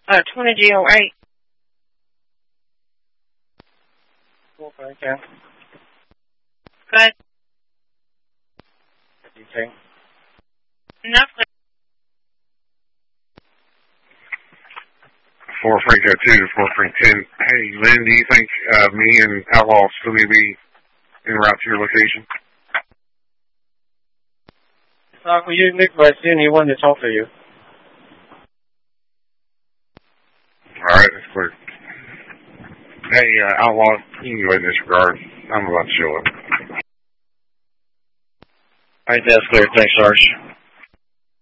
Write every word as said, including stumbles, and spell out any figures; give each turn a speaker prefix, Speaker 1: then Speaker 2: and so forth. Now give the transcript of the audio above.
Speaker 1: Uh, twenty G O eight.
Speaker 2: Okay, okay.
Speaker 1: Good.
Speaker 2: Okay.
Speaker 1: Enough.
Speaker 3: four Franco two to four Frank ten. Hey, Lynn, do you think uh, me and Outlaw still may be en route to your location?
Speaker 2: Talk with you, Nick, but I see anyone to talk to you.
Speaker 3: Alright, that's clear. Hey, uh, Outlaw, you can go ahead and disregard. I'm about to show up.
Speaker 2: Alright, that's clear. Thanks, Sarge.